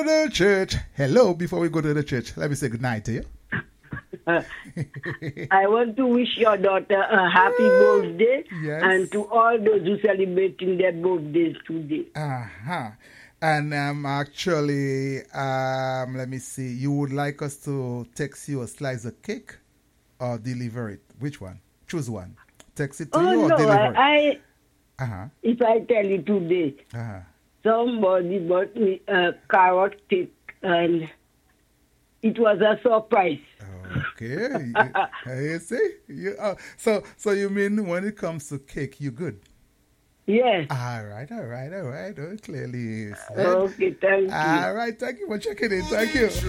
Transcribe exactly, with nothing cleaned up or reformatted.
The church. Hello, before we go to the church, let me say good night to you. Uh, I want to wish your daughter a happy birthday, Yes. and to all those who celebrating their birthdays today. Uh-huh. And um, actually, um, let me see, you would like us to text you a slice of cake or deliver it? Which one? Choose one. Text it to Oh you or no, deliver it? I, I Uh-huh. if I tell you today, Uh-huh. somebody bought me a carrot cake, and it was a surprise. Okay. you, you see? You, uh, so, so you mean when it comes to cake, you good? Yes. All right, all right, all right. Oh, clearly is. Okay, thank you. All right, thank you for checking in. Thank you.